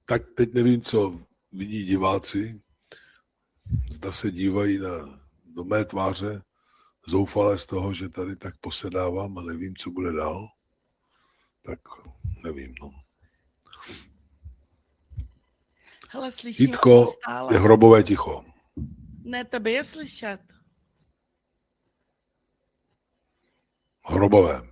Tak teď nevím, co vidí diváci. Zda se dívají do mé tváře zoufalé z toho, že tady tak posedávám a nevím, co bude dál. Tak nevím, no. Hele, slyším Jitko, stále. je hrobové ticho. Ne, tebe je slyšet. Hrobové.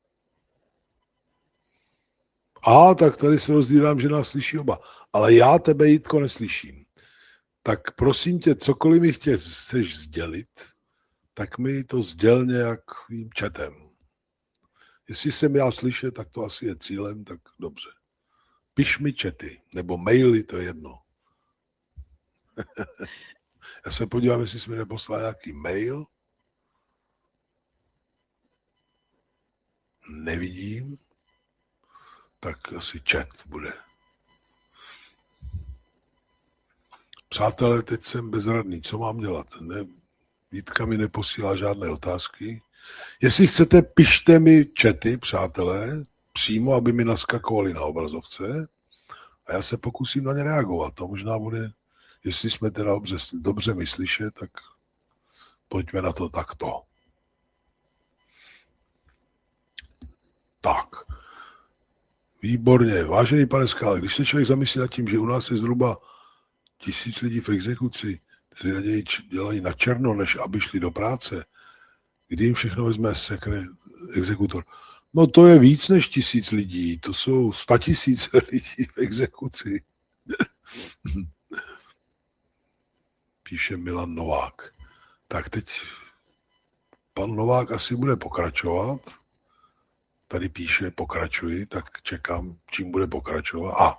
Tak tady se rozdívám, že nás slyší oba. Ale já tebe, Jitko, neslyším. Tak prosím tě, cokoliv mi chceš sdělit, tak mi to sděl nějakým chatem. Jestli jsem já slyšet, tak to asi je cílem, tak dobře. Piš mi chaty, nebo maily, to je jedno. Já se podívám, jestli jsi mi neposlal nějaký mail. Nevidím. Tak asi chat bude. Přátelé, teď jsem bezradný. Co mám dělat? Jitka mi neposílá žádné otázky. Jestli chcete, pište mi chaty, přátelé, přímo, aby mi naskakovali na obrazovce a já se pokusím na ně reagovat. To možná bude, jestli jsme teda dobře mi slyšet, tak pojďme na to takto. Tak. Výborně. Vážený pane Skále, když se člověk zamyslí nad tím, že u nás je zhruba 1000 lidí v exekuci, kteří raději dělají na černo, než aby šli do práce, kdy jim všechno vezme exekutor. No to je víc než 1000 lidí, to jsou 100 000 lidí v exekuci. Píše Milan Novák. Tak teď pan Novák asi bude pokračovat. Tady píše pokračuji, tak čekám, čím bude pokračovat.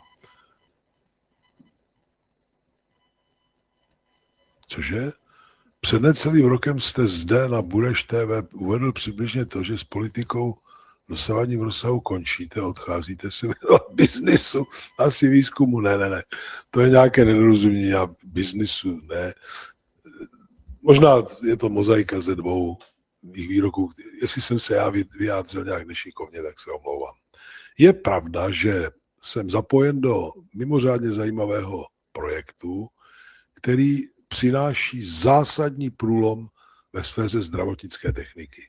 Cože? Před necelým rokem jste zde na Bureš TV uvedl přibližně to, že s politikou dosavadním rozsahu končíte, odcházíte si věnovat biznisu, asi výzkumu. Ne. To je nějaké nedorozumění a biznisu, ne. Možná je to mozaika ze dvou mých výroků. Jestli jsem se já vyjádřil nějak nešikovně, tak se omlouvám. Je pravda, že jsem zapojen do mimořádně zajímavého projektu, který přináší zásadní průlom ve sféře zdravotnické techniky.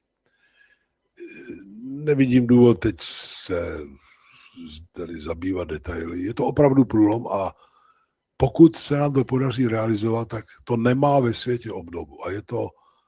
Nevidím důvod teď se tady zabývat detaily. Je to opravdu průlom a pokud se nám to podaří realizovat, tak to nemá ve světě obdobu. A je to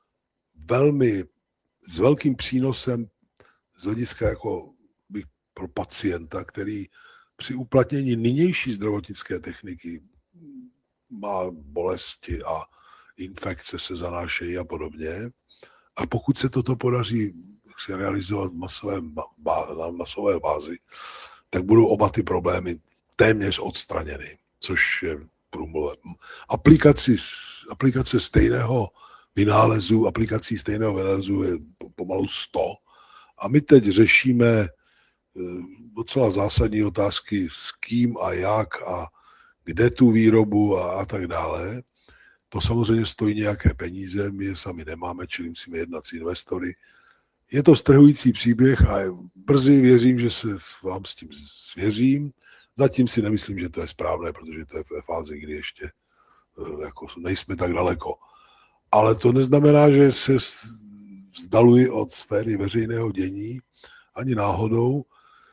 s velkým přínosem z hlediska pro pacienta, který při uplatnění nynější zdravotnické techniky má bolesti a infekce se zanášejí a podobně. A pokud se toto podaří se realizovat na masové bázi, tak budou oba ty problémy téměř odstraněny, což je průmluvem. Aplikace stejného vynálezu, aplikací stejného vynálezu je pomalu 100 a my teď řešíme docela zásadní otázky s kým a jak a kde tu výrobu a tak dále. To samozřejmě stojí nějaké peníze, my je sami nemáme, čili musíme jednat s investory. Je to strhující příběh a brzy věřím, že se vám s tím svěřím. Zatím si nemyslím, že to je správné, protože to je ve fázi, kdy ještě nejsme tak daleko. Ale to neznamená, že se vzdaluji od sféry veřejného dění ani náhodou.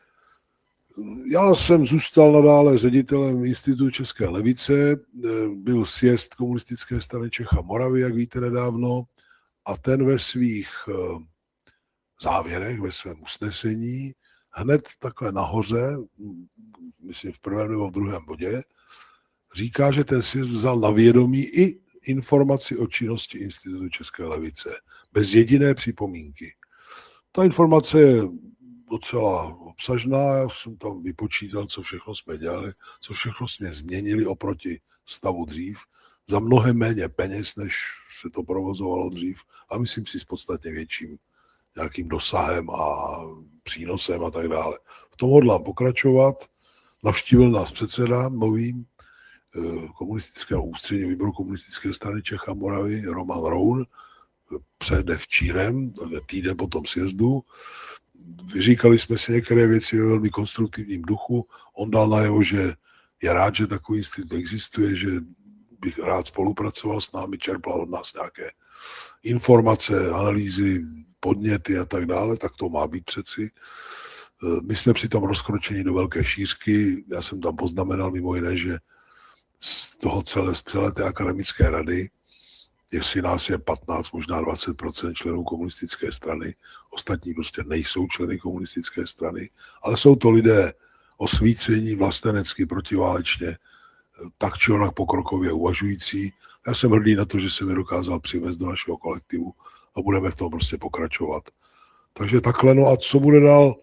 Já jsem zůstal nadále ředitelem Institutu České levice, byl sjezd Komunistické strany Čech a Moravy, jak víte, nedávno, a ten ve svých závěrech, ve svém usnesení, hned takhle nahoře, myslím v prvém nebo v druhém bodě, říká, že ten sjezd vzal na vědomí i informaci o činnosti Institutu České levice, bez jediné připomínky. Ta informace je docela obsažná, já jsem tam vypočítal, co všechno jsme dělali, co všechno jsme změnili oproti stavu dřív, za mnohem méně peněz, než se to provozovalo dřív a myslím si s podstatně větším nějakým dosahem a přínosem a tak dále. V tom hodlám pokračovat. Navštívil nás předseda nový komunistického ústředního výboru Komunistické strany Čech a Moravy Roman Roun předevčírem, týden po tom sjezdu. Vyříkali jsme si některé věci ve velmi konstruktivním duchu. On dal najevo, že je rád, že takový institut existuje, že bych rád spolupracoval s námi, čerpal od nás nějaké informace, analýzy, podněty a tak dále, tak to má být přeci. My jsme při tom rozkročení do velké šířky, já jsem tam poznamenal mimo jiné, že z toho celé té akademické rady, jestli nás je 15, možná 20% členů komunistické strany, ostatní prostě nejsou členy komunistické strany, ale jsou to lidé osvícení, vlastenecky, protiválečně, tak či onak pokrokově uvažující. Já jsem hrdý na to, že jsem je dokázal přivést do našeho kolektivu a budeme v tom prostě pokračovat. Takže takhle, no a co bude dál?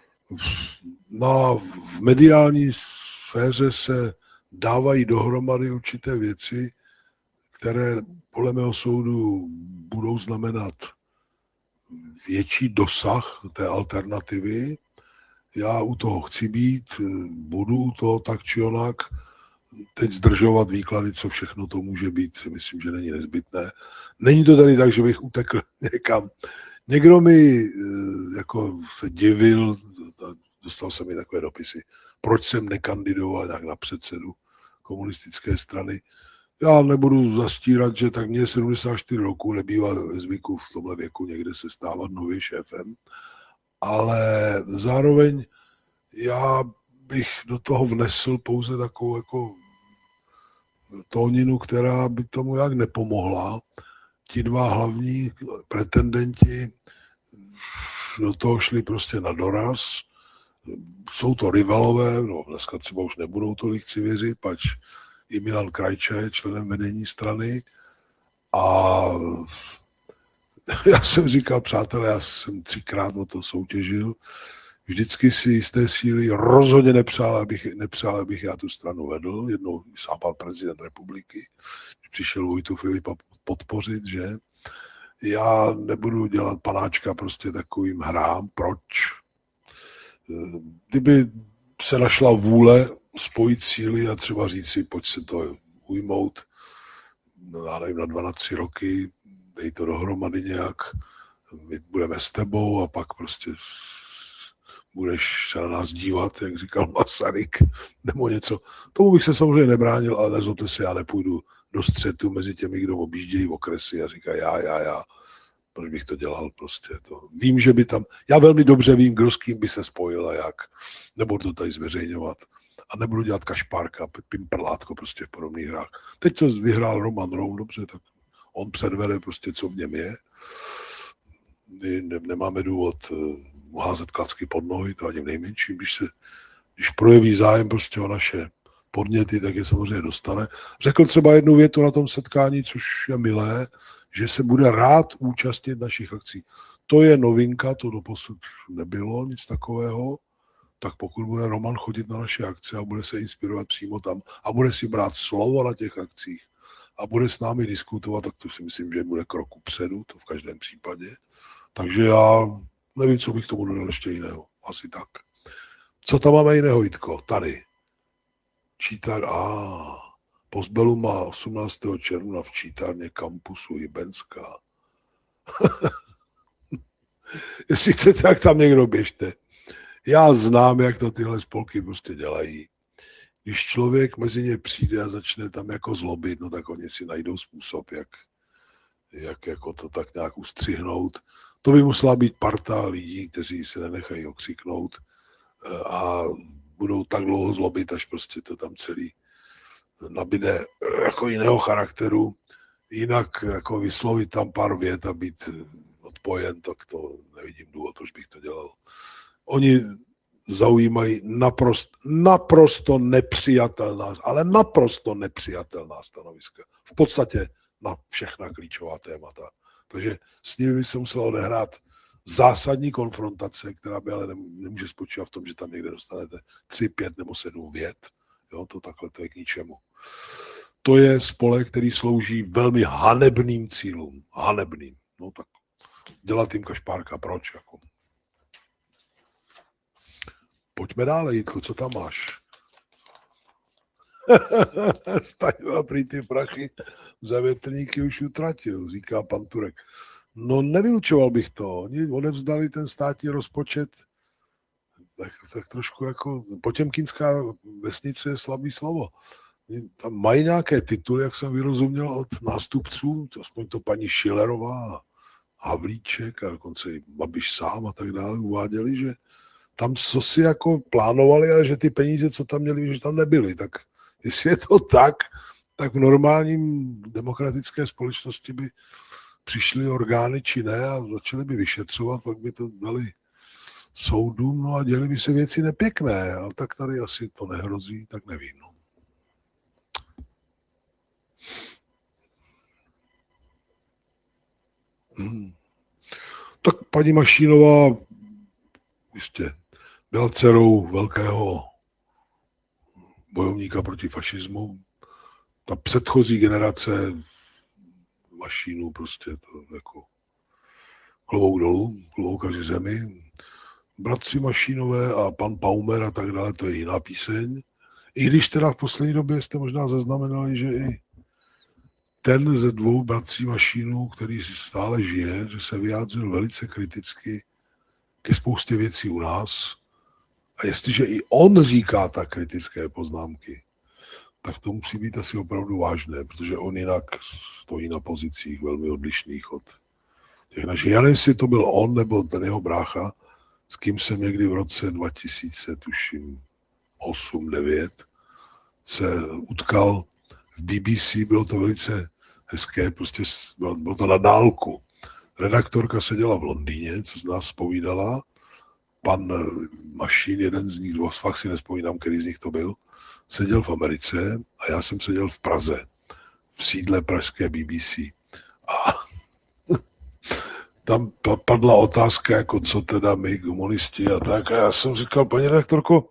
Na mediální sféře se dávají dohromady určité věci, které podle mého soudu budou znamenat větší dosah té alternativy. Já u toho chci být, budu u toho tak či onak. Teď zdržovat výklady, co všechno to může být, myslím, že není nezbytné. Není to tady tak, že bych utekl někam. Někdo mi jako se divil, dostal jsem mi takové dopisy, proč jsem nekandidoval nějak na předsedu komunistické strany. Já nebudu zastírat, že tak mě 74 roku, nebývá ve zvyku v tomhle věku někde se stávat nový šéfem, ale zároveň já bych do toho vnesl pouze takovou jako tóninu, která by tomu jak nepomohla. Ti dva hlavní pretendenti do toho šli prostě na doraz. Jsou to rivalové, no dneska třeba už nebudou tolik, chci věřit, pač i Milan Krajča je členem vedení strany. A já jsem říkal, přátelé, já jsem 3krát o to soutěžil, vždycky si jisté síly rozhodně nepřál, abych já tu stranu vedl. Jednou sám pan prezident republiky, přišel Vojtu Filipa podpořit, že já nebudu dělat panáčka prostě takovým hrám. Proč? Kdyby se našla vůle spojit síly a třeba říct si, pojď se to ujmout, já nevím, na 2, na 3 roky, dej to dohromady nějak, my budeme s tebou a pak prostě budeš se na nás dívat, jak říkal Masaryk, nebo něco. Tomu bych se samozřejmě nebránil, ale nezlobte se, já nepůjdu do střetu mezi těmi, kdo objíždějí okresy a říkají já. Proč bych to dělal prostě to. Vím, že by tam, já velmi dobře vím, kdo s kým by se spojil a jak. Nebudu to tady zveřejňovat. A nebudu dělat kašpárka, pimperlátko prostě v podobných hrách. Teď to vyhrál Roman Roum, dobře, tak on předvede prostě, co v něm je. My nemáme důvod mu házet klacky pod nohy, to ani v nejmenším. Když projeví zájem prostě o naše podněty, tak je samozřejmě dostane. Řekl třeba jednu větu na tom setkání, což je milé, že se bude rád účastnit našich akcí. To je novinka, to doposud nebylo, nic takového. Tak pokud bude Roman chodit na naše akce a bude se inspirovat přímo tam a bude si brát slovo na těch akcích a bude s námi diskutovat, tak to si myslím, že bude krok předu, to v každém případě. Takže já nevím, co bych tomu dodal ještě jiného. Asi tak. Co tam máme jiného, Jitko? Tady. Čítar, Postbelu má 18. června v čítárně kampusu Jibenská. Jestli chcete, tak tam někdo běžte. Já znám, jak to tyhle spolky prostě dělají. Když člověk mezi ně přijde a začne tam jako zlobit, no tak oni si najdou způsob, jak jako to tak nějak ustřihnout. To by musela být parta lidí, kteří se nenechají okřiknout a budou tak dlouho zlobit, až prostě to tam celý nabíde jako jiného charakteru. Jinak jako vyslovit tam pár vět a být odpojen, tak to nevidím důvod, proč bych to dělal. Oni zaujímají naprosto nepřijatelná, ale naprosto nepřijatelná stanoviska. V podstatě na všechna klíčová témata. Takže s nimi by se musela odehrát zásadní konfrontace, která by ale nemůže spočívat v tom, že tam někde dostanete 3, 5 nebo 7 vět. Jo, to takhle to je k ničemu. To je spolek, který slouží velmi hanebným cílům. Hanebným. No tak dělat jim kašpárka, proč? Jako? Pojďme dále, Jitko, co tam máš? Staňova prý ty prachy za větrníky už utratil, říká pan Turek. No nevylučoval bych to. Oni odevzdali ten státní rozpočet tak trošku jako potěmkinská vesnice je slabý slovo. Tam mají nějaké tituly, jak jsem vyrozuměl od nástupců, aspoň to paní Schillerová, Havlíček a dokonce i Babiš sám a tak dále uváděli, že tam co si jako plánovali, ale že ty peníze, co tam měli, že tam nebyly. Tak jestli je to tak v normálním demokratické společnosti by přišly orgány či ne a začaly by vyšetřovat, pak by to dali soudům, no a děli by se věci nepěkné, ale tak tady asi to nehrozí, tak nevím. No. Tak paní Mašínová jistě byla dcerou velkého bojovníka proti fašismu. Ta předchozí generace Mašínů prostě to jako klobouk dolů, klobouk každý zemi. Bratři Mašínové a pan Paumer a tak dále, to je jiná píseň. I když teda v poslední době jste možná zaznamenali, že i ten ze dvou bratří Mašínů, který stále žije, že se vyjádřil velice kriticky ke spoustě věcí u nás. A jestliže i on říká tak kritické poznámky, tak to musí být asi opravdu vážné, protože on jinak stojí na pozicích velmi odlišných od těch našich. Já nevím, jestli to byl on nebo ten jeho brácha, s kým jsem někdy v roce 2000, tuším 8-9, se utkal v BBC, bylo to velice hezké, prostě bylo to na dálku. Redaktorka seděla v Londýně, co z nás zpovídala, pan Mašín, jeden z nich, fakt si nespomínám, který z nich to byl, seděl v Americe a já jsem seděl v Praze, v sídle pražské BBC. A tam padla otázka, jako co teda my komunisti a tak. A já jsem říkal, paní redaktorko,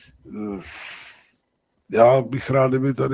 já bych rád, kdyby tady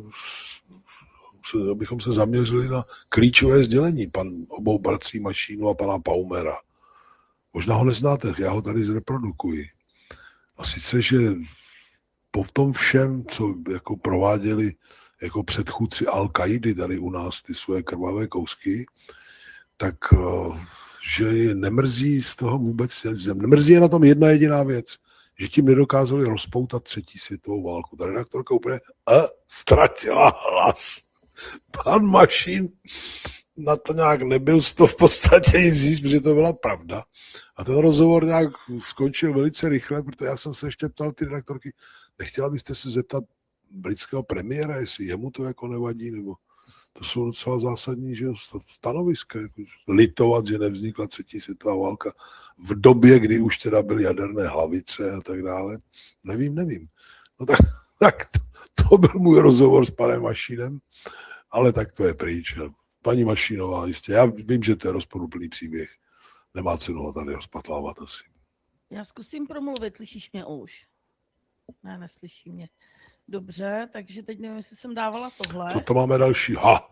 abychom se zaměřili na klíčové sdělení obou bratří Mašínů a pana Paumera. Možná ho neznáte, já ho tady zreprodukuji. A sice, že po tom všem, co jako prováděli jako předchůdci Al-Kaidy tady u nás ty svoje krvavé kousky, tak že je nemrzí z toho vůbec zem. Nemrzí je na tom jedna jediná věc, že tím nedokázali rozpoutat třetí světovou válku. Ta redaktorka úplně ztratila hlas. Pan Mašín na to nějak nebyl z toho v podstatě nic říct, protože to byla pravda. A ten rozhovor nějak skončil velice rychle, protože já jsem se ještě ptal ty redaktorky, nechtěla byste se zeptat britského premiéra, jestli jemu to jako nevadí, nebo to jsou docela zásadní, že stanoviska, jako litovat, že nevznikla třetí světová válka v době, kdy už teda byly jaderné hlavice a tak dále. Nevím. No tak to byl můj rozhovor s panem Mašínem, ale tak to je pryč. Paní Mašínová, jistě, já vím, že to je rozporuplný příběh. Nemá cenu ho tady rozpatlávat asi. Já zkusím promluvit, slyšíš mě už? Ne, neslyší mě. Dobře, takže teď nevím, jestli jsem dávala tohle. Co to máme další?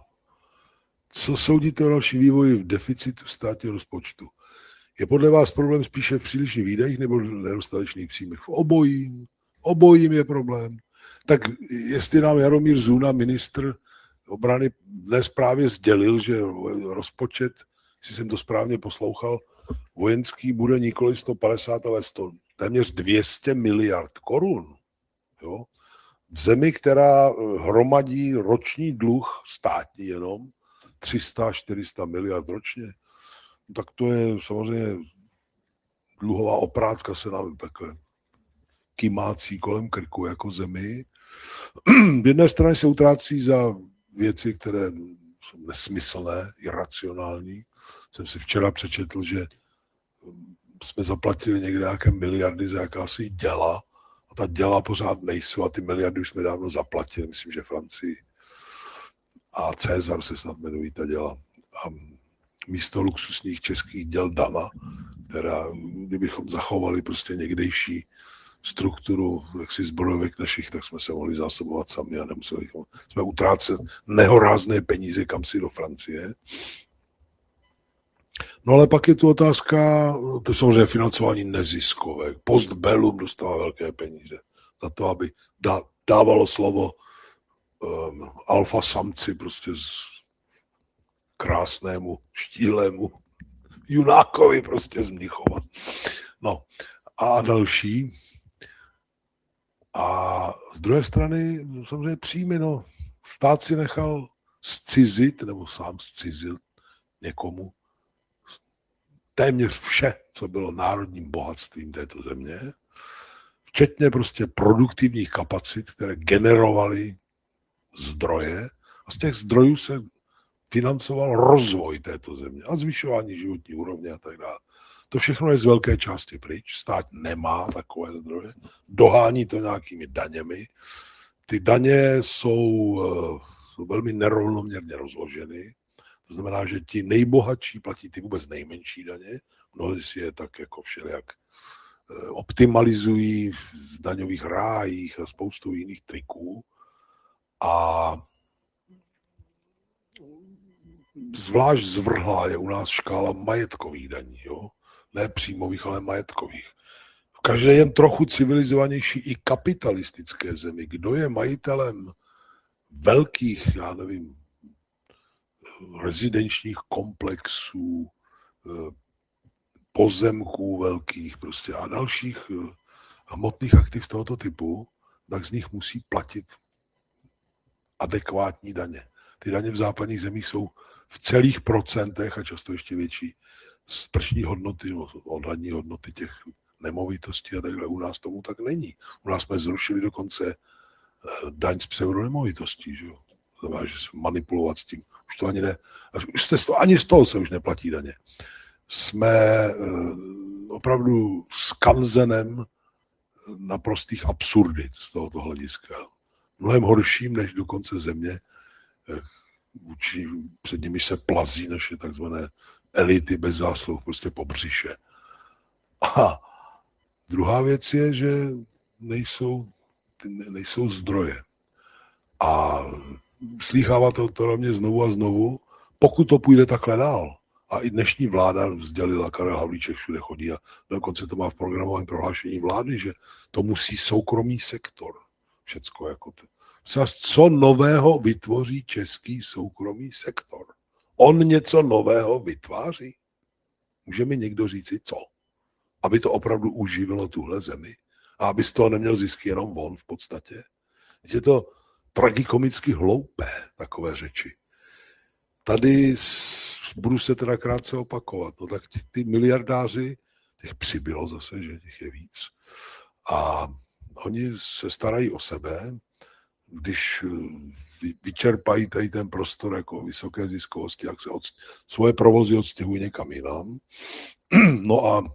Co soudíte o další vývoji v deficitu státního rozpočtu? Je podle vás problém spíše v přílišných výdajích nebo nedostatečných příjmech? V obojím je problém. Tak jestli nám Jaromír Zuna, ministr obrany, dnes právě sdělil, že rozpočet, jestli jsem to správně poslouchal, vojenský bude nikoli 150, ale téměř 200 miliard korun. Jo? V zemi, která hromadí roční dluh státní jenom 300-400 miliard ročně, tak to je samozřejmě dluhová oprátka se nám takhle kymácí kolem krku jako zemi. V jedné straně se utrácí za věci, které jsou nesmyslné, iracionální. Jsem si včera přečetl, že jsme zaplatili někde nějaké miliardy za jakási děla a ta děla pořád nejsou a ty miliardy už jsme dávno zaplatili, myslím, že Francii. A Cezar se snad jmenují ta děla. A místo luxusních českých děl Dana, která, kdybychom zachovali prostě někdejší strukturu jaksi zbrojovek našich, tak jsme se mohli zásobovat sami a nemuseli jsme utrácet nehorázné peníze kam si do Francie. No ale pak je tu otázka, to je samozřejmě financování neziskové. Postbellum dostává velké peníze za to, aby dávalo slovo alfa samci prostě z krásnému, štílému junákovi prostě z Mnichova. No a další. A z druhé strany samozřejmě příjmy, no, stát si nechal zcizit, nebo sám zcizil někomu téměř vše, co bylo národním bohatstvím této země, včetně prostě produktivních kapacit, které generovaly zdroje a z těch zdrojů se financoval rozvoj této země a zvyšování životní úrovně a tak dále. To všechno je z velké části pryč. Stát nemá takové zdroje. Dohání to nějakými daněmi. Ty daně jsou velmi nerovnoměrně rozloženy. To znamená, že ti nejbohatší platí ty vůbec nejmenší daně. Mnohdy si je tak jako všelijak optimalizují v daňových rájích a spoustu jiných triků. A zvlášť zvrhlá je u nás škála majetkových daní, jo? Ne příjmových, ale majetkových. V každé jen trochu civilizovanější i kapitalistické zemi, kdo je majitelem velkých, já nevím, rezidenčních komplexů, pozemků velkých prostě a dalších hmotných aktiv tohoto typu, tak z nich musí platit adekvátní daně. Ty daně v západních zemích jsou v celých procentech a často ještě větší z tržní hodnoty, odhadní hodnoty těch nemovitostí a takhle. U nás tomu tak není. U nás jsme zrušili dokonce daň z pseudonemovitostí, že jo. Znamená, že se manipulovat s tím. Už to ani ne, ani z toho se už neplatí daně. Jsme opravdu skanzenem naprostých absurdit z tohoto hlediska. Mnohem horším než dokonce země, před nimi se plazí naše takzvané elity bez zásluh, prostě po břiše. A druhá věc je, že nejsou zdroje. A slýchává to na mě znovu a znovu, pokud to půjde takhle dál. A i dnešní vláda sdělila, Karel Havlíček všude chodí a dokonce to má v programovém prohlášení vlády, že to musí soukromý sektor. Všecko jako to. Co nového vytvoří český soukromý sektor? On něco nového vytváří? Může mi někdo říci co? Aby to opravdu uživilo tuhle zemi? A aby z toho neměl zisky jenom on v podstatě? Je to tragikomicky hloupé, takové řeči. Tady budu se teda krátce opakovat. No tak ty miliardáři, těch přibylo zase, že těch je víc. A oni se starají o sebe, když vyčerpají tady ten prostor jako vysoké ziskovosti, jak se svoje provozy odstěhují někam jinam. No a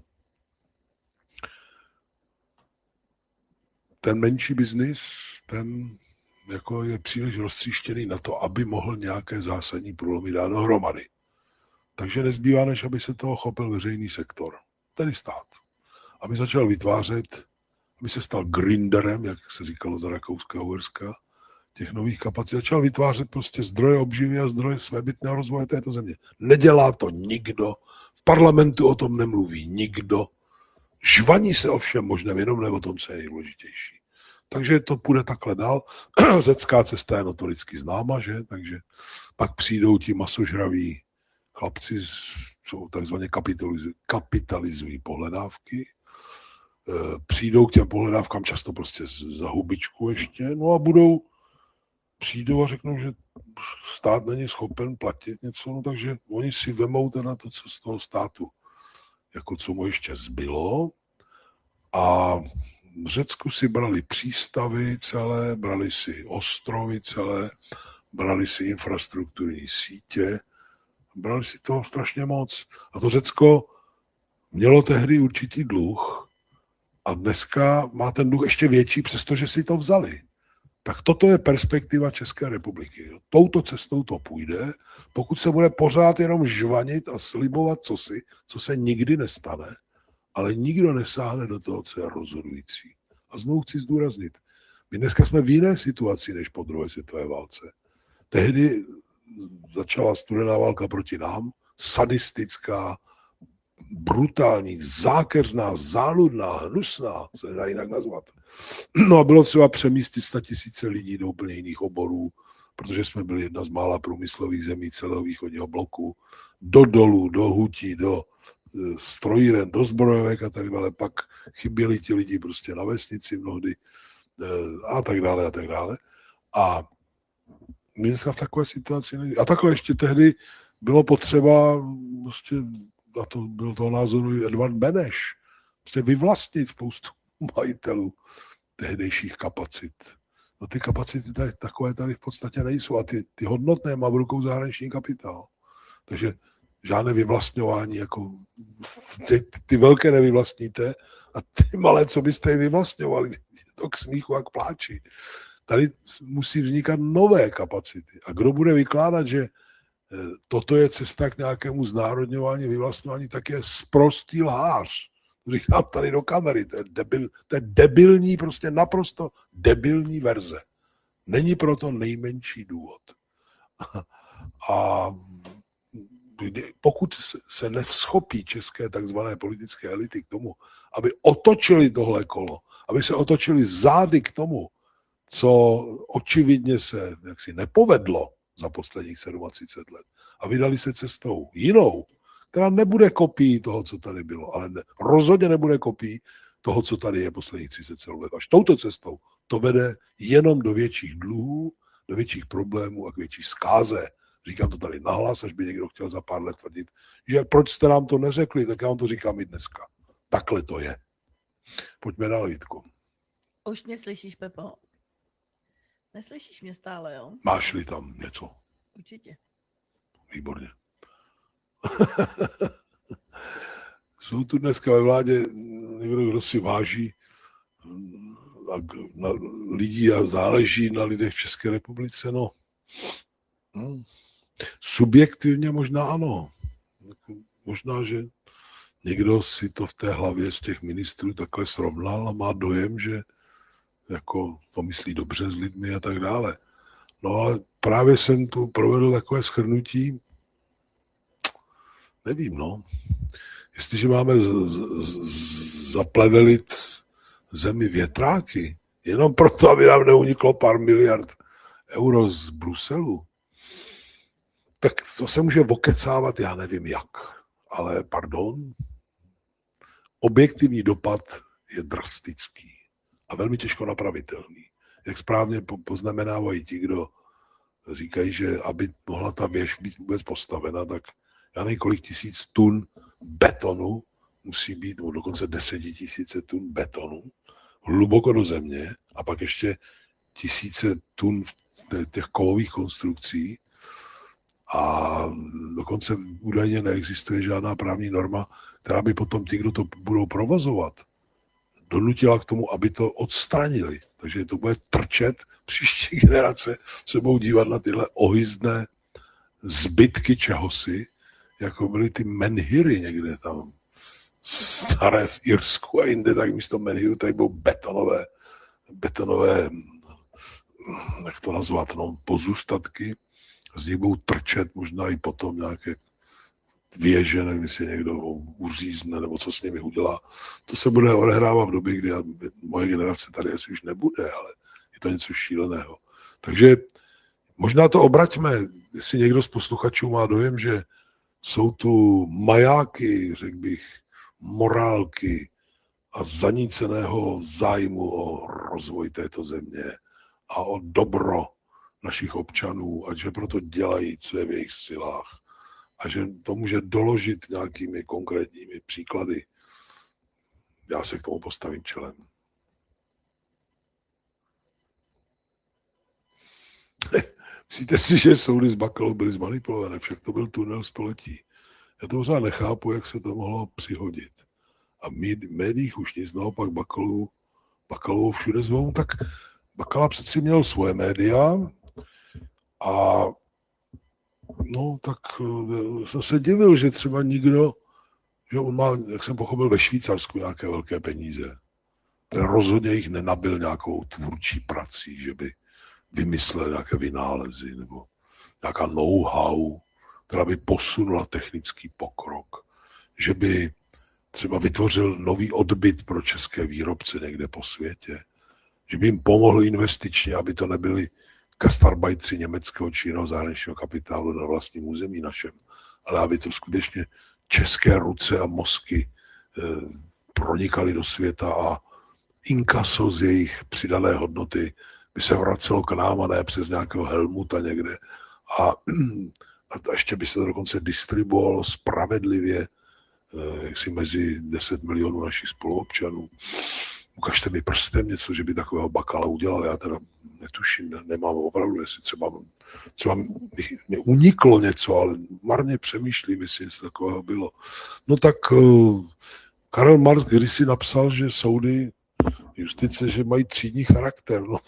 ten menší biznis, ten jako je příliš roztříštěný na to, aby mohl nějaké zásadní průlomy dát dohromady. Takže nezbývá, než aby se toho chopil veřejný sektor, tedy stát. Aby začal vytvářet, aby se stal grinderem, jak se říkalo za Rakouska a Uherska, těch nových kapacit, začal vytvářet prostě zdroje obživy a zdroje svébytného rozvoje této země. Nedělá to nikdo, v parlamentu o tom nemluví nikdo, žvaní se o všem možném, jenom ne o tom, co je nejdůležitější. Takže to půjde takhle dál. Řecká cesta je notoricky známa, že? Takže pak přijdou ti masožraví chlapci, co takzvaně kapitalizují pohledávky. Přijdou k těm pohledávkám často prostě za hubičku ještě, no a přijdou a řeknou, že stát není schopen platit něco, no takže oni si vemou teda to, co z toho státu, jako co mu ještě zbylo. A v Řecku si brali přístavy celé, brali si ostrovy celé, brali si infrastrukturní sítě, brali si toho strašně moc. A to Řecko mělo tehdy určitý dluh a dneska má ten dluh ještě větší, přestože si to vzali. Tak toto je perspektiva České republiky. Touto cestou to půjde, pokud se bude pořád jenom žvanit a slibovat cosi, co se nikdy nestane, ale nikdo nesáhne do toho, co je rozhodující. A znovu chci zdůraznit, my dneska jsme v jiné situaci než po druhé světové válce. Tehdy začala studená válka proti nám, sadistická, brutální, zákeřná, záludná, hnusná, se nedá jinak nazvat. No a bylo třeba přemístit 100 000 lidí do úplně jiných oborů, protože jsme byli jedna z mála průmyslových zemí celého východního bloku, do dolů, do hutí, do strojíren do zbrojovek a tak dále, pak chyběli ti lidi prostě na vesnici mnohdy a tak dále a tak dále. A my se v takové situaci a takhle ještě tehdy bylo potřeba prostě, a to byl toho názoru Edvard Beneš, prostě vyvlastnit spoustu majitelů tehdejších kapacit. No ty kapacity takové tady v podstatě nejsou a ty hodnotné má v rukou zahraniční kapitál. Takže žádné vyvlastňování, jako ty velké nevyvlastníte a ty malé, co byste je vyvlastňovali, je to k smíchu a k pláči. Tady musí vznikat nové kapacity. A kdo bude vykládat, že toto je cesta k nějakému znárodňování, vyvlastňování, tak je sprostý lhář. Říkám tady do kamery, to je debilní, prostě naprosto debilní verze. Není proto nejmenší důvod. A pokud se nevzchopí české takzvané politické elity k tomu, aby otočili tohle kolo, aby se otočili zády k tomu, co očividně se jaksi nepovedlo za posledních 37 let a vydali se cestou jinou, která nebude kopií toho, co tady bylo, ale rozhodně nebude kopií toho, co tady je posledních 37 let. Až touto cestou to vede jenom do větších dluhů, do větších problémů a k větší zkáze. Říkám to tady nahlas, až by někdo chtěl za pár let tvrdit, že proč jste nám to neřekli, tak já vám to říkám i dneska. Takhle to je. Pojďme dál, Jitko. Už mě slyšíš, Pepo? Neslyšíš mě stále, jo? Máš-li tam něco? Určitě. Výborně. Jsou tu dneska ve vládě někdo, kdo si váží na lidí a záleží na lidech v České republice, no. Subjektivně možná ano. Možná, že někdo si to v té hlavě z těch ministrů takhle srovnal a má dojem, že jako to myslí dobře s lidmi a tak dále. No ale právě jsem tu provedl takové shrnutí, nevím, no. Jestliže máme zaplevelit zemi větráky, jenom proto, aby nám neuniklo pár miliard euro z Bruselu, tak to se může okecávat, já nevím jak. Ale pardon, objektivní dopad je drastický a velmi těžko napravitelný. Jak správně poznamenávají ti, kdo říkají, že aby mohla ta věž být vůbec postavena, tak já nevím, kolik tisíc tun betonu musí být, nebo dokonce 10 000 tun betonu, hluboko do země a pak ještě tisíce tun těch kovových konstrukcí a dokonce údajně neexistuje žádná právní norma, která by potom ti, kdo to budou provozovat, donutila k tomu, aby to odstranili. Takže to bude trčet, příští generace se budou dívat na tyhle ohyzdné zbytky čehosi, jako byly ty menhiry někde tam staré v Irsku a jinde, tak místo menhiru tady budou betonové, jak to nazvat, no, pozůstatky. Z nich budou trčet možná i potom nějaké věže, nevím, jestli někdo uřízne, nebo co s nimi udělá. To se bude odehrávat v době, kdy moje generace tady asi už nebude, ale je to něco šíleného. Takže možná to obraťme, jestli někdo z posluchačů má dojem, že jsou tu majáky, řekl bych, morálky a zaníceného zájmu o rozvoj této země a o dobro našich občanů a že proto dělají, co je v jejich silách a že to může doložit nějakými konkrétními příklady. Já se k tomu postavím čelem. Myslíte si, že soudy s Bakalou byly zmanipulované? Však to byl tunel století. Já to pořád nechápu, jak se to mohlo přihodit. A v médiích už nic, naopak Bakalovou všude zvou. Tak Bakala přeci měl svoje média a no tak jsem se divil, že třeba nikdo, že on má, jak jsem pochopil, ve Švýcarsku nějaké velké peníze. Ten rozhodně jich nenabil nějakou tvůrčí prací, že by vymyslel nějaké vynálezy nebo nějaká know-how, která by posunula technický pokrok, že by třeba vytvořil nový odbyt pro české výrobce někde po světě, že by jim pomohl investičně, aby to nebyli gastarbajtři německého či jiného zahraničního kapitálu na vlastním území našem, ale aby to skutečně české ruce a mozky pronikaly do světa a inkaso z jejich přidané hodnoty by se vracelo k nám a ne přes nějakého Helmuta někde. A ještě by se to dokonce distribuovalo spravedlivě jaksi mezi 10 milionů našich spoluobčanů. Ukažte mi prstem něco, že by takového Bakala udělal. Já teda netuším, nemám opravdu, jestli třeba mi uniklo něco, ale marně přemýšlím, jestli něco takového bylo. No tak Karel Marx kdysi napsal, že soudy justice, že mají třídní charakter. No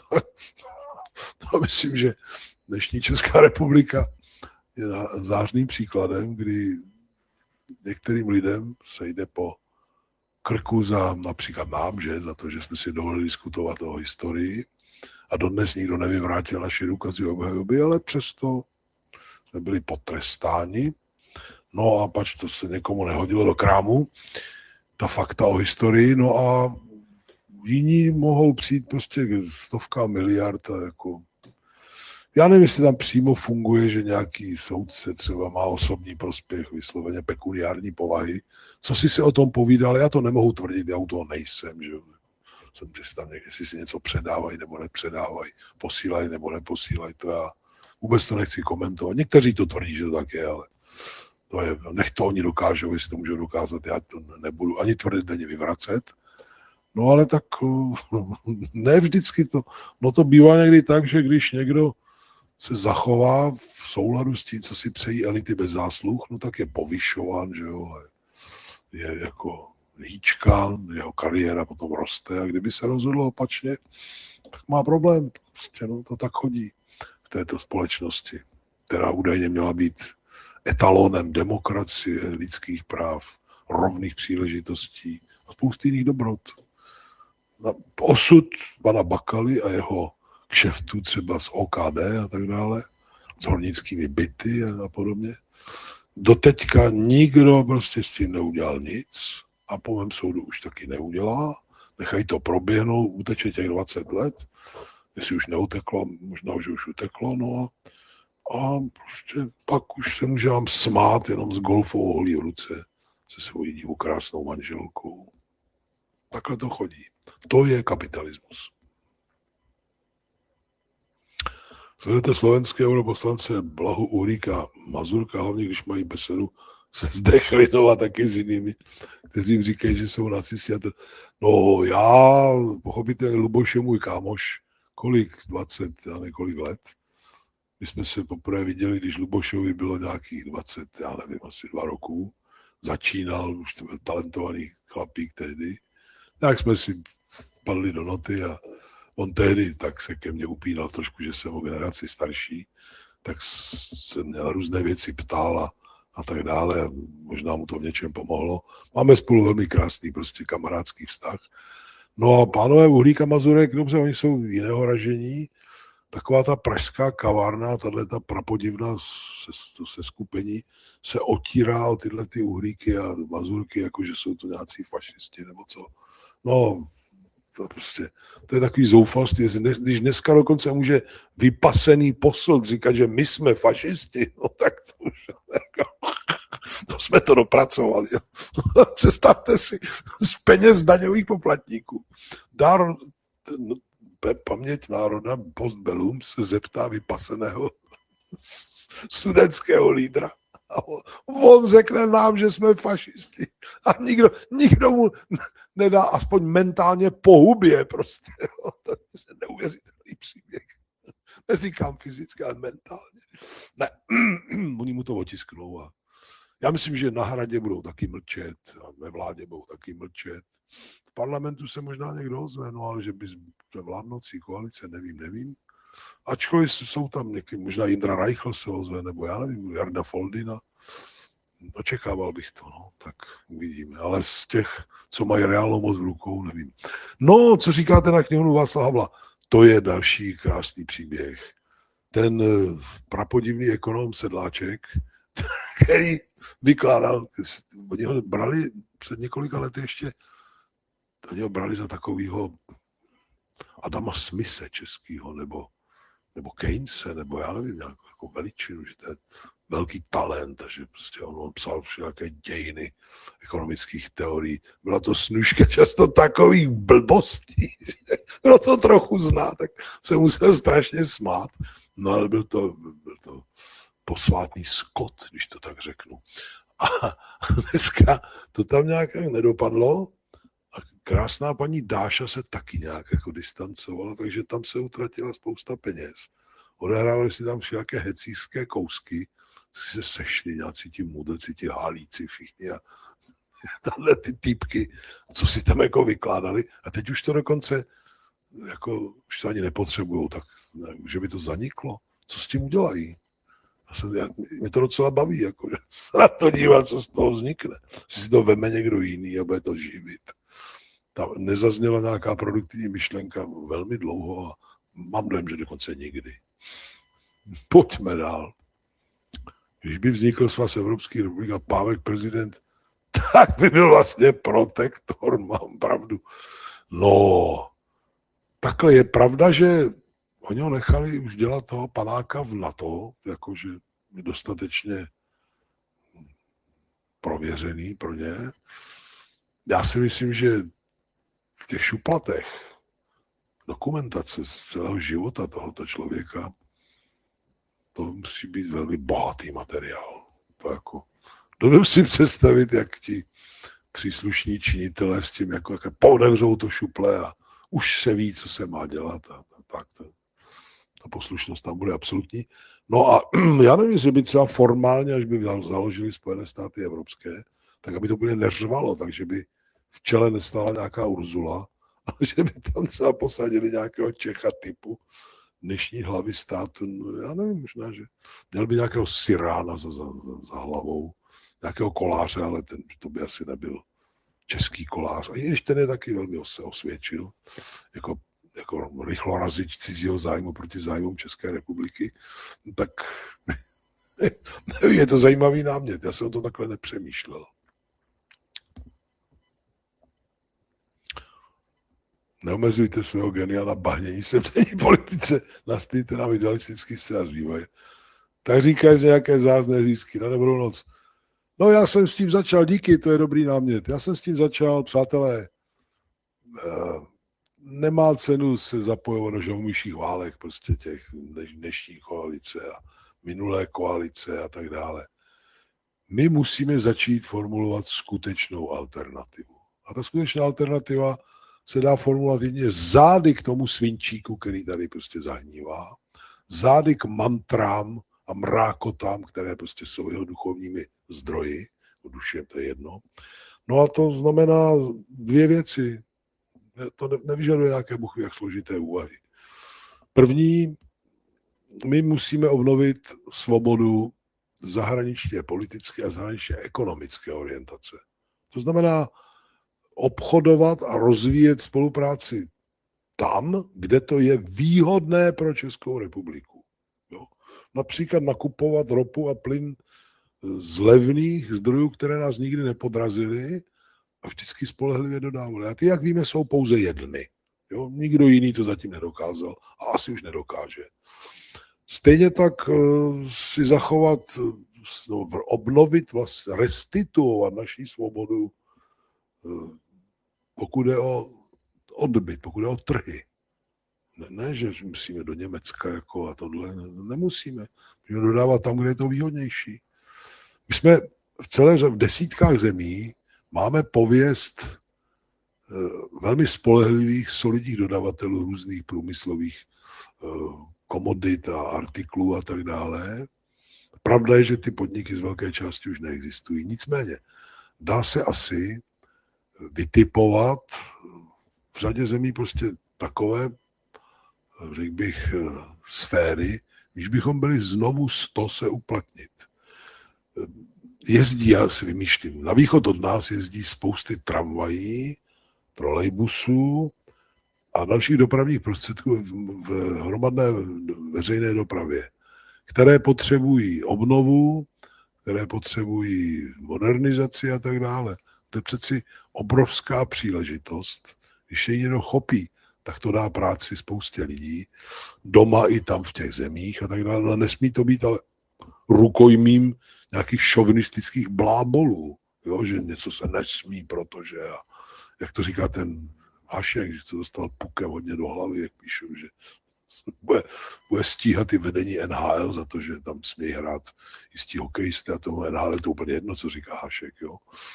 to myslím, že dnešní Česká republika je zářným příkladem, kdy některým lidem se jde po krku za například nám, že za to, že jsme si dovolili diskutovat o historii a dodnes nikdo nevyvrátil naše důkazy obhajoby, ale přesto jsme byli potrestáni. No a pač to se někomu nehodilo do krámu, ta fakta o historii, no a jiní mohou přijít prostě stovka miliard a jako já nevím, jestli tam přímo funguje, že nějaký soudce třeba má osobní prospěch, vysloveně pekuniární povahy. Co si se o tom povídal, já to nemohu tvrdit, já u toho nejsem, že jsem tam jestli si něco předávají nebo nepředávají, posílají nebo neposílají, to já vůbec to nechci komentovat. Někteří to tvrdí, že to tak je, ale to je, nech to oni dokážou, jestli to můžou dokázat, já to nebudu ani tvrdit, ani vyvracet. No ale tak ne vždycky to, no to bývá někdy tak, že když někdo se zachová v souladu s tím, co si přejí elity bez zásluh, no tak je povyšován, že jo, je jako hýčkán, jeho kariéra potom roste a kdyby se rozhodlo opačně, tak má problém. Prostě, no, to tak chodí v této společnosti, která údajně měla být etalonem demokracie, lidských práv, rovných příležitostí a spousty jiných dobrot. Osud pana Bakaly a jeho kšeftu třeba z OKD a tak dále, s hornickými byty a podobně. Doteďka nikdo prostě s tím neudělal nic a po mém soudu už taky neudělá. Nechají to proběhnout, uteče těch 20 let, jestli už neuteklo, možná, že už uteklo, no a prostě pak už se může vám smát jenom s golfovou holí v ruce se svojí divou krásnou manželkou. Takhle to chodí. To je kapitalismus. Sledujete slovenské europoslance Blahu, Uhríka, Mazurka, hlavně když mají besedu se Zdechlidou a taky s jinými, kteří jim říkají, že jsou nacisti. No já, pochopitelně Luboš je můj kámoš, kolik, 20 a několik let. My jsme se poprvé viděli, když Lubošovi bylo nějakých 20, já nevím, asi 2 roku. Začínal, už to byl talentovaný chlapík tehdy. Tak jsme si padli do noty a on tehdy tak se ke mně upínal trošku, že jsem o generaci starší, tak se mě na různé věci ptal a tak dále. Možná mu to v něčem pomohlo. Máme spolu velmi krásný prostě kamarádský vztah. No a pánové Uhrík a Mazurek, dobře, oni jsou jiného ražení. Taková ta pražská kavárna, tato prapodivná se skupení se otírá o tyhle ty Uhríky a Mazurky, jakože jsou to nějací fašisti nebo co. No, to je takový zoufalství, když dneska dokonce může vypasený posl říkat, že my jsme fašisti, no tak to už to jsme to dopracovali. Představte si, z peněz daňových poplatníků. Paměť národa post bellum se zeptá vypaseného studentského lídra. A on řekne nám, že jsme fašisti. A nikdo mu nedá aspoň mentálně pohubě prostě. To je neuvěřitelný příběh. Neříkám fyzicky, ale mentálně. Ne, oni mu to otisknou. A já myslím, že na hradě budou taky mlčet, a ve vládě budou taky mlčet. V parlamentu se možná někdo ozve, no ale že by ve vládnocí koalice, nevím. Ačkoliv jsou tam někdy, možná Jindra Reichl se ozve, nebo já nevím, Jarda Foldina. Očekával bych to, no, tak uvidíme. Ale z těch, co mají reálnou moc v rukou, nevím. No, co říkáte na knihovnu Václava Havla? To je další krásný příběh. Ten prapodivný ekonom Sedláček, který vykládal, oni ho brali před několika lety ještě, oni ho brali za takovýho Adama Smise českýho, nebo Keynese, nebo já nevím, nějakou jako veličinu, že to je velký talent, takže prostě on psal všelijaké dějiny ekonomických teorií. Byla to snůška často takových blbostí, že bylo to trochu znát, tak se musel strašně smát. No ale byl to posvátný skot, když to tak řeknu. A dneska to tam nějak nedopadlo a krásná paní Dáša se taky nějak jako distancovala, takže tam se utratila spousta peněz. Odehrávali si tam všelijaké hecířské kousky, se sešli nějací ti mudrci, ti halíci všichni a tahle ty týpky, co si tam jako vykládali a teď už to dokonce jako už to ani nepotřebujou, tak že by to zaniklo. Co s tím udělají? Mě to docela baví, jako, že se na to dívat, co z toho vznikne. Si to veme někdo jiný a bude to živit. Tam nezazněla nějaká produktivní myšlenka velmi dlouho a mám dojem, že dokonce nikdy. Pojďme dál. Když by vznikl Svaz Evropských republik a Pávek prezident, tak by byl vlastně protektor, mám pravdu. No, takhle je pravda, že oni ho nechali už dělat toho panáka v NATO, jakože je dostatečně prověřený pro ně. Já si myslím, že v těch šuplatech dokumentace z celého života tohoto člověka to musí být velmi bohatý materiál. To jako, dovedu si představit, jak ti příslušní činitelé s tím jako pootevřou to šuple a už se ví, co se má dělat a tak to. Ta poslušnost tam bude absolutní. No a já nevím, jestli by třeba formálně, až by založili Spojené státy evropské, tak aby to úplně neřvalo, takže by v čele nestála nějaká Urzula, ale že by tam třeba posadili nějakého Čecha typu dnešní hlavy státu. No, já nevím, možná, že měl by nějakého Sirána za hlavou, nějakého koláře, ale to by asi nebyl český kolář. A i když ten je taky velmi se osvědčil, jako rychlorazič cizího zájmu proti zájmům České republiky, tak je to zajímavý námět. Já jsem o to takhle nepřemýšlel. Neomezujte svého genia na bahnění se v denní politice, nastavte nám idealistický scénář vývoje. Tak říkají z nějaké zázné řízky na dobrou noc. No já jsem s tím začal, díky, to je dobrý námět. Já jsem s tím začal, přátelé, nemá cenu se zapojovat do žalumyších válek, prostě těch dnešní koalice a minulé koalice a tak dále. My musíme začít formulovat skutečnou alternativu. A ta skutečná alternativa se dá formulovat jedině zády k tomu svinčíku, který tady prostě zahnívá, zády k mantrám a mrákotám, které prostě jsou jeho duchovními zdroji, duše, to je jedno. No a to znamená dvě věci. To nevyžaduje nějaké buchví jak složité úvahy. První, my musíme obnovit svobodu zahraničně politické a zahraničně ekonomické orientace. To znamená obchodovat a rozvíjet spolupráci tam, kde to je výhodné pro Českou republiku. Jo? Například nakupovat ropu a plyn z levných zdrojů, které nás nikdy nepodrazily a vždycky spolehlivě dodávali. A ty, jak víme, jsou pouze jedny. Jo? Nikdo jiný to zatím nedokázal a asi už nedokáže. Stejně tak si zachovat, obnovit, vlastně restituovat naši svobodu, pokud je o odbyt, pokud je o trhy. Ne, že musíme do Německa jako a tohle, nemusíme. Musíme dodávat tam, kde je to výhodnější. My jsme v desítkách zemí máme pověst velmi spolehlivých, solidních dodavatelů různých průmyslových komodit a artiklů a tak dále. Pravda je, že ty podniky z velké části už neexistují. Nicméně dá se asi vytipovat v řadě zemí prostě takové, řekl bych, sféry, když bychom byli znovu 100 se uplatnit. Jezdí, já si vymýšlím, na východ od nás jezdí spousty tramvají, trolejbusů a dalších dopravních prostředků v hromadné veřejné dopravě, které potřebují obnovu, které potřebují modernizaci a tak dále. To je přeci obrovská příležitost. Když je někdo chopí, tak to dá práci spoustě lidí, doma i tam v těch zemích a tak dále. No, nesmí to být ale rukojmím nějakých šovinistických blábolů, jo, že něco se nesmí, protože, jak to říká ten Hašek, že to dostal pukem hodně do hlavy, jak píšu, že bude stíhat i vedení NHL za to, že tam smějí hrát jistí hokejisté a tomu NHL je to úplně jedno, co říká Hašek, jo.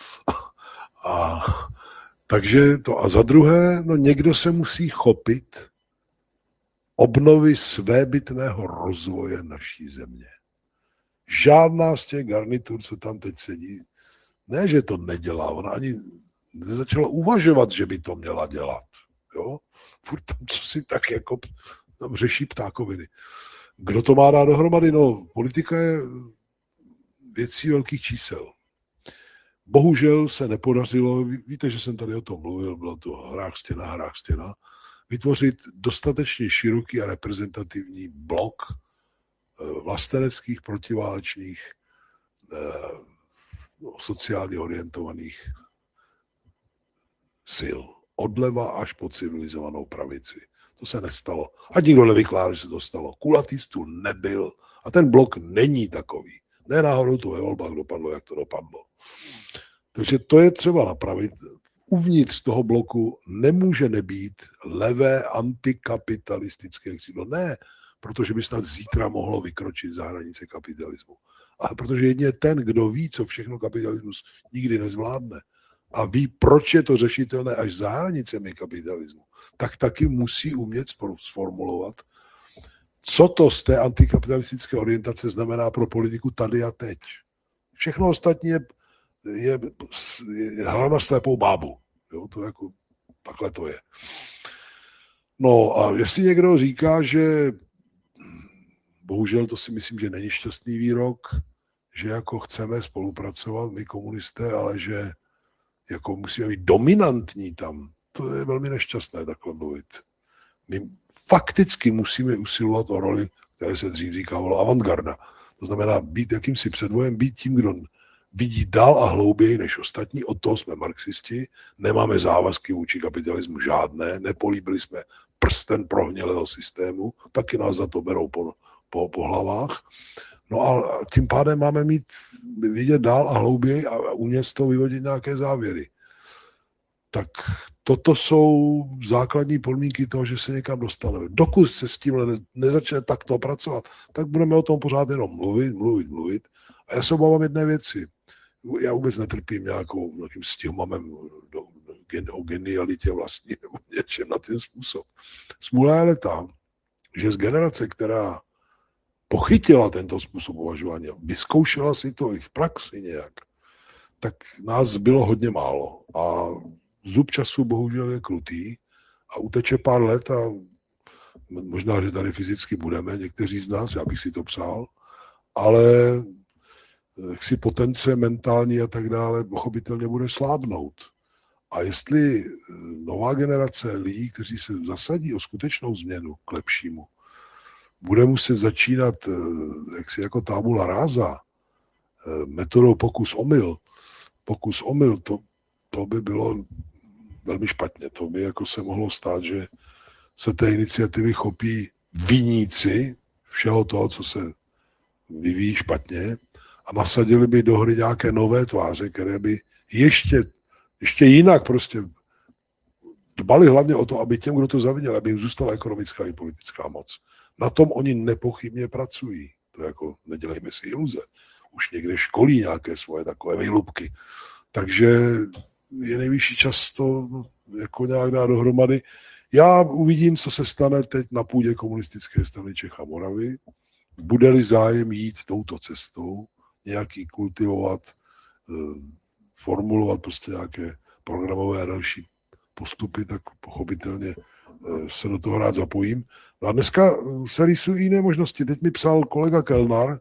Takže to a za druhé, no někdo se musí chopit obnovy svébytného rozvoje naší země. Žádná z těch garnitur, co tam teď sedí, ne, že to nedělá, ona ani nezačala uvažovat, že by to měla dělat. Jo? Furt tam co si tak jako tam řeší ptákoviny. Kdo to má dát dohromady? No, politika je věcí velkých čísel. Bohužel se nepodařilo, víte, že jsem tady o tom mluvil, bylo to hrách stěna, vytvořit dostatečně široký a reprezentativní blok vlasteneckých, protiválečných, sociálně orientovaných sil. Odleva až po civilizovanou pravici. To se nestalo. A nikdo nevykládá, že se to stalo. Kulatý stůl nebyl a ten blok není takový. Ne náhodou to ve volbách dopadlo, jak to dopadlo. Takže to je třeba napravit. Uvnitř toho bloku nemůže nebýt levé antikapitalistické křídlo. Ne, protože by snad zítra mohlo vykročit za hranice kapitalismu. Ale protože jedině ten, kdo ví, co všechno kapitalismus nikdy nezvládne a ví, proč je to řešitelné až za hranicemi kapitalismu, tak taky musí umět sformulovat, co to z té antikapitalistické orientace znamená pro politiku tady a teď. Všechno ostatní je hra na slepou bábu. Jo, to jako, takhle to je. No a jestli někdo říká, že bohužel to si myslím, že není šťastný výrok, že jako chceme spolupracovat my komunisté, ale že jako musíme být dominantní tam, to je velmi nešťastné takhle mluvit. My fakticky musíme usilovat o roli, které se dřív říkávalo avantgarda. To znamená být jakýmsi předvojem, být tím, kdo vidí dál a hlouběji než ostatní, od toho jsme marxisti, nemáme závazky vůči kapitalismu žádné, nepolíbili jsme prsten prohnělého systému, taky nás za to berou po hlavách. No a tím pádem máme vidět dál a hlouběji a umět z toho vyvodit nějaké závěry. Tak toto jsou základní podmínky toho, že se někam dostaneme. Dokud se s tímhle nezačne takto pracovat, tak budeme o tom pořád jenom mluvit. A já se obávám jedné věci. Já vůbec netrpím nějakým stihomamem o genialitě vlastní nebo něčem na ten způsob. Smůla je ale ta, že z generace, která pochytila tento způsob uvažování, vyzkoušela si to i v praxi nějak, tak nás bylo hodně málo. A zub času bohužel je krutý a uteče pár let a možná, že tady fyzicky budeme, někteří z nás, já bych si to přál, ale jaksi potence mentální a tak dále pochopitelně bude slábnout. A jestli nová generace lidí, kteří se zasadí o skutečnou změnu k lepšímu, bude muset začínat jaksi jako tábula ráza, metodou pokus-omyl, to by bylo velmi špatně. To by jako se mohlo stát, že se té iniciativy chopí viníci všeho toho, co se vyvíjí špatně a nasadili by do hry nějaké nové tváře, které by ještě jinak prostě dbali hlavně o to, aby těm, kdo to zavinil, aby jim zůstala ekonomická i politická moc. Na tom oni nepochybně pracují. To jako nedělejme si iluze. Už někde školí nějaké svoje takové výlupky. Takže je nejvyšší čas to jako nějak dát dohromady. Já uvidím, co se stane teď na půdě komunistické strany Čech a Moravy. Bude-li zájem jít touto cestou, nějaký kultivovat, formulovat prostě nějaké programové a další postupy, tak pochopitelně se do toho rád zapojím. No a dneska se rýsují jiné možnosti. Teď mi psal kolega Kellner,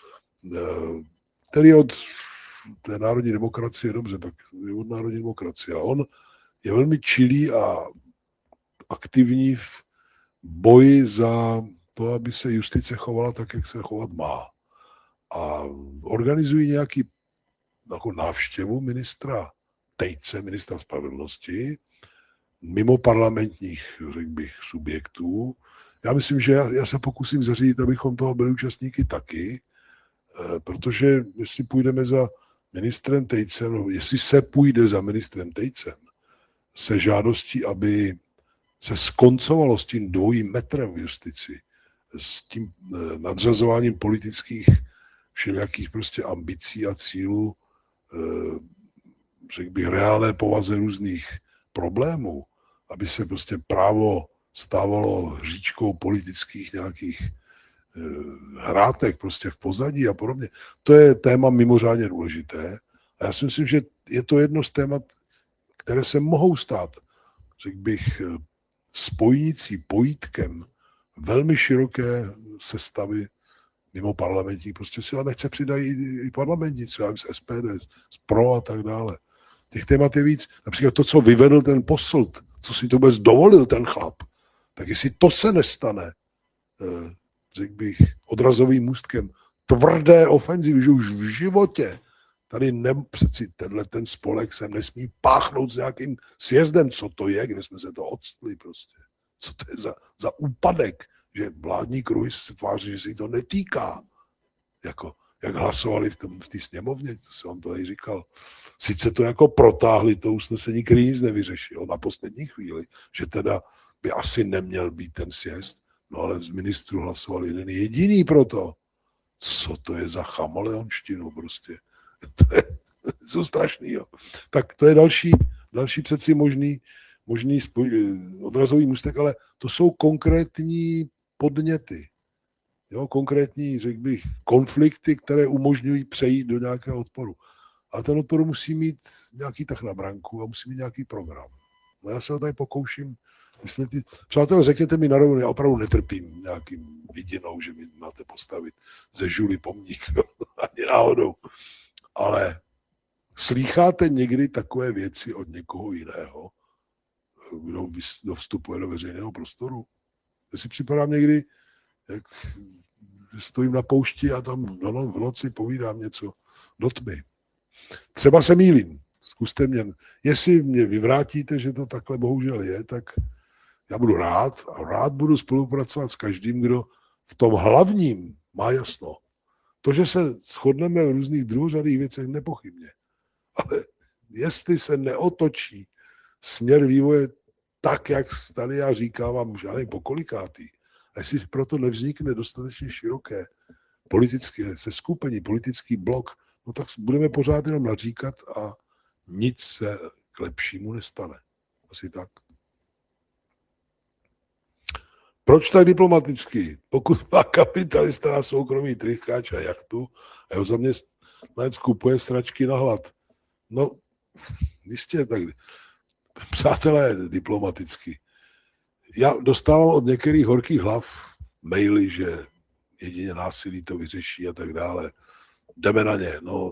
který od té národní demokracie, dobře, tak je od národní demokracie. A on je velmi čilý a aktivní v boji za to, aby se justice chovala tak, jak se chovat má. A organizují nějaký návštěvu ministra Tejce, ministra spravedlnosti, mimo parlamentních, řekl bych, subjektů. Já myslím, že já se pokusím zařídit, abychom toho byli účastníky taky. Protože jestli půjdeme za ministrem Tejcem, no, jestli se půjde za ministrem Tejcem se žádostí, aby se skoncovalo s tím dvojím metrem v justici, s tím nadřazováním politických všelijakých prostě ambicí a cílů, řekl bych, reálné povaze různých problémů, aby se prostě právo stávalo hříčkou politických nějakých hrátek prostě v pozadí a podobně. To je téma mimořádně důležité. A já si myslím, že je to jedno z témat, které se mohou stát, řekl bych, spojnicí, pojítkem velmi široké sestavy mimo parlamentní. Prostě si ale nechce přidat i parlamentní, třeba z SPD, z PRO a tak dále. Těch témat je víc. Například to, co vyvedl ten Posselt, co si to vůbec dovolil ten chlap, tak jestli to se nestane, řekl bych, odrazovým můstkem tvrdé ofenzivy, že už v životě tady přeci ten spolek sem nesmí páchnout s nějakým sjezdem, co to je, kde jsme se to odstli prostě. Co to je za úpadek, že vládní kruhy se tváří, že se jí to netýká. Jako, jak hlasovali v té sněmovně, to jsem vám to tady říkal. Sice to jako protáhli to usnesení, který nic nevyřešil na poslední chvíli, že teda by asi neměl být ten sjezd, no ale z ministrů hlasoval jeden jediný pro to. Co to je za chameleonštinu prostě? To jsou strašný, jo. Tak to je další přeci možný odrazový můstek, ale to jsou konkrétní podněty. Jo, konkrétní, řekl bych, konflikty, které umožňují přejít do nějakého odporu. A ten odpor musí mít nějaký tah na branku a musí mít nějaký program. No já se ho tady pokouším vysvětlit. Přátelé, řekněte mi na rovinu, já opravdu netrpím nějakým vidinou, že mi máte postavit ze žuly pomník. Ani náhodou. Ale slýcháte někdy takové věci od někoho jiného, kdo vstupuje do veřejného prostoru? Já si připadám někdy, jak stojím na poušti a tam v noci povídám něco do tmy. Třeba se mýlím, zkuste mě. Jestli mě vyvrátíte, že to takhle bohužel je, tak já budu rád a rád budu spolupracovat s každým, kdo v tom hlavním má jasno. To, že se shodneme v různých druhořadých věcech, nepochybně. Ale jestli se neotočí směr vývoje tak, jak tady já říkám, žádný pokolikátý, a jestli proto nevznikne dostatečně široké politické seskupení, politický blok, no tak budeme pořád jenom naříkat a nic se k lepšímu nestane. Asi tak. Proč tak diplomaticky? Pokud má kapitalista na soukromý trychkáč a jachtu a jeho zaměstnanec kupuje sračky na hlad. No, jistě tak. Přátelé, diplomaticky. Já dostávám od některých horkých hlav maily, že jedině násilí to vyřeší a tak dále. Jdeme na ně. No,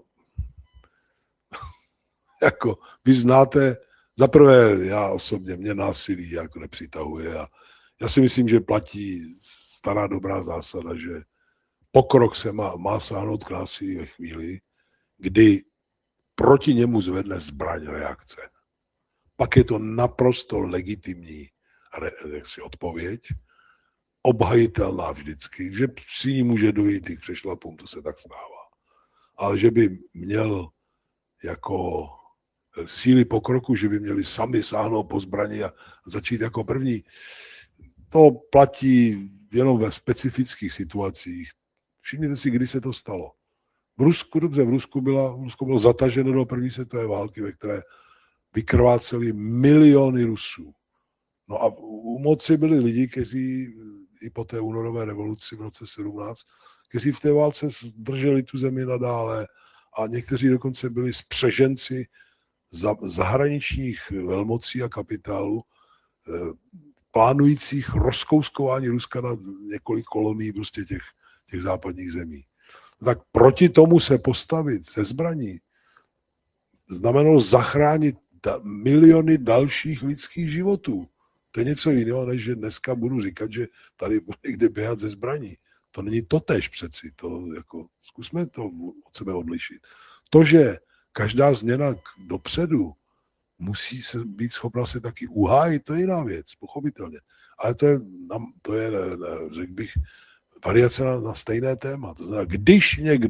jako vy znáte, zaprvé já osobně, mě násilí jako nepřitahuje a já si myslím, že platí stará dobrá zásada, že pokrok se má sáhnout k násilí ve chvíli, kdy proti němu zvedne zbraň reakce. Pak je to naprosto legitimní odpověď, obhajitelná vždycky, že si ní může dojít i k přešlapům, to se tak stává. Ale že by měl jako síly pokroku, že by měli sami sáhnout po zbraní a začít jako první, to platí jenom ve specifických situacích. Všimněte si, kdy se to stalo. V Rusku bylo zataženo do první světové války, ve které vykrváceli miliony Rusů. No a u moci byli lidi, kteří i po té únorové revoluci v roce 17, kteří v té válce drželi tu zemi nadále a někteří dokonce byli spřeženci zahraničních velmocí a kapitálu, plánujících rozkouskování Ruska na několik kolonií prostě těch západních zemí. Tak proti tomu se postavit se zbraní znamenalo zachránit miliony dalších lidských životů. To je něco jiného, než že dneska budu říkat, že tady bude někde běhat ze zbraní. To není totéž přeci. To jako, zkusme to od sebe odlišit. To, že každá změna dopředu musí se být schopna se taky uhájit, to je jiná věc, pochopitelně. Ale to je řekl bych, variace na stejné téma. To znamená, když někdo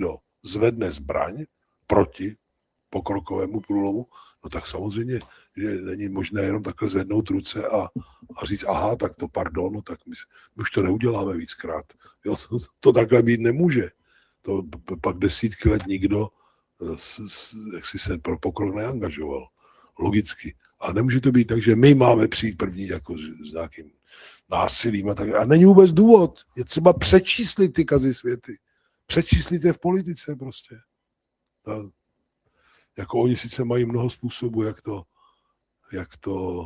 zvedne zbraň proti pokrokovému průlomu, no tak samozřejmě, že není možné jenom takhle zvednout ruce a říct, aha, tak to pardon, no tak my už to neuděláme víckrát. Jo, to takhle být nemůže. To pak desítky let nikdo jaksi se pro pokrok neangažoval. Logicky. A nemůže to být tak, že my máme přijít první jako s nějakým násilím a tak. A není vůbec důvod. Je třeba přečíslit ty kazy světy. Přečíslit je v politice prostě. Jako oni sice mají mnoho způsobů, jak to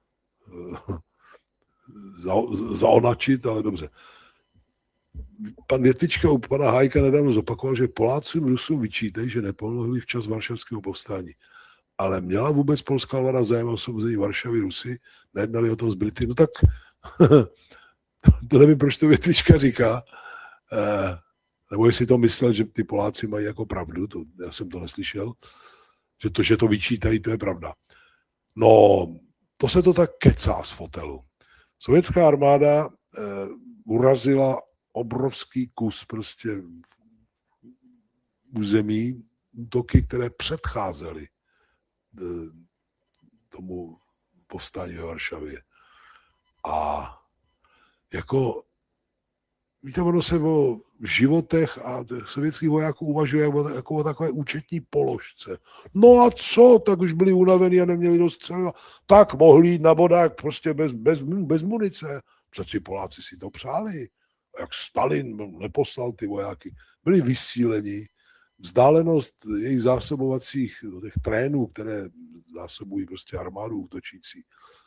zaonačit, ale dobře. Pan Větvička u pana Hájka nedávno zopakoval, že Polácům Rusům vyčítají, že nepomohli včas Varšavského povstání. Ale měla vůbec polská vláda zájem o osvobození Varšavy Rusy? Nejednali o tom s Brity? No tak to nevím, proč to Větvička říká. Nebo jestli to myslel, že ty Poláci mají jako pravdu, to, já jsem to neslyšel, že to vyčítají, to je pravda. No, to se to tak kecá z fotelu. Sovětská armáda urazila obrovský kus prostě území, útoky, které předcházely tomu povstání ve Varšavě. A jako víte, ono se o životech a sovětských vojáků uvažuje jako o takové účetní položce. No a co, tak už byli unavení a neměli dost střeliva. Tak mohli jít na bodák prostě bez munice. Přeci Poláci si to přáli. A jak Stalin neposlal ty vojáky. Byli vysíleni. Vzdálenost jejich zásobovacích těch trénů, které zásobují prostě armádu útočící,